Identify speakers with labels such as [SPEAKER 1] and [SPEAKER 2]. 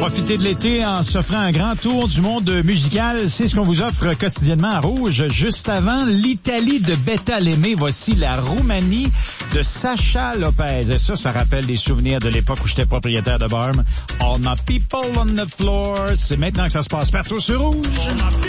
[SPEAKER 1] Profitez de l'été en s'offrant un grand tour du monde musical. C'est ce qu'on vous offre quotidiennement à Rouge. Juste avant, l'Italie de Beta Lemay. Voici la Roumanie de Sacha Lopez. Et ça rappelle des souvenirs de l'époque où j'étais propriétaire de bar. All my people on the floor. C'est maintenant que ça se passe partout sur Rouge.